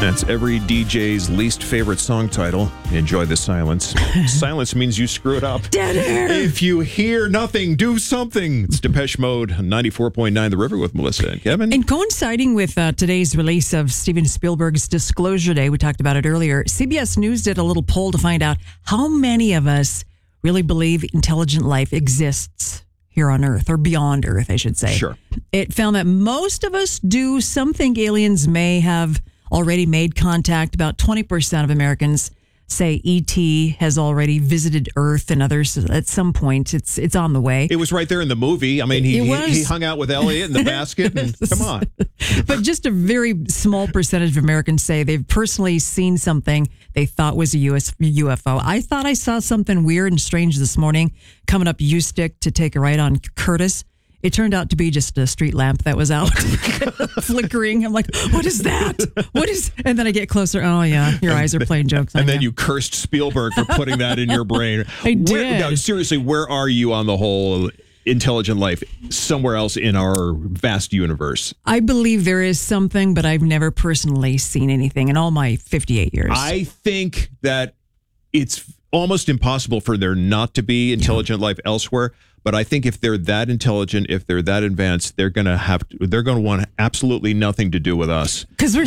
That's every DJ's least favorite song title. Enjoy the silence. Silence means you screwed up. Dead air. If you hear nothing, do something. It's Depeche Mode, 94.9 The River with Melissa and Kevin. And coinciding with today's release of Steven Spielberg's Disclosure Day, we talked about it earlier, CBS News did a little poll to find out how many of us really believe intelligent life exists here on Earth, or beyond Earth, I should say. Sure. It found that most of us do. Some think aliens may have already made contact. About 20% of Americans say ET has already visited Earth, and others at some point it's on the way. It was right there in the movie. I mean, he hung out with Elliot in the basket. And, come on. But just a very small percentage of Americans say they've personally seen something they thought was a UFO. I thought I saw something weird and strange this morning coming up U-Stick to take a ride on Curtis. It turned out to be just a street lamp that was out flickering. I'm like, what is that? And then I get closer. Oh, yeah, your eyes are playing jokes on And then you cursed Spielberg for putting that in your brain. I did. No, seriously, where are you on the whole intelligent life somewhere else in our vast universe? I believe there is something, but I've never personally seen anything in all my 58 years. I think that it's almost impossible for there not to be intelligent life elsewhere. But I think if they're that intelligent, if they're that advanced, they're going to want absolutely nothing to do with us. Because we're